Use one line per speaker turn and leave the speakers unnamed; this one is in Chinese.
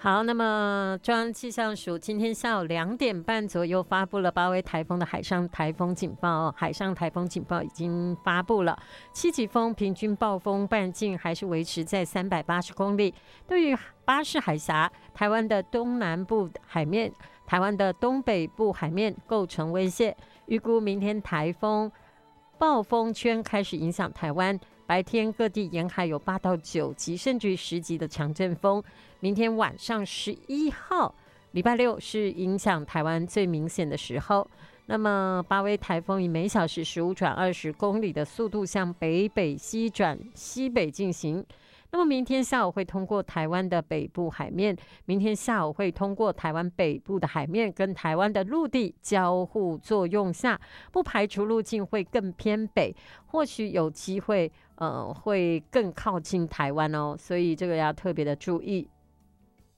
好，那么中央气象署今天下午2点半左右发布了8位台风的海上台风警报哦，海上台风警报已经发布了，7级风平均暴风半径还是维持在380公里。对于巴士海峡、台湾的东南部海面、台湾的东北部海面构成威胁，预估明天台风暴风圈开始影响台湾。白天各地沿海有8到9级甚至于10级的强阵风。明天晚上11号礼拜六是影响台湾最明显的时候。那么8位台风以每小时15转20公里的速度向北西转西北进行。那么明天下午会通过台湾的北部海面，明天下午会通过台湾北部的海面跟台湾的陆地交互作用下，不排除路径会更偏北，或许有机会会更靠近台湾哦，所以这个要特别的注意。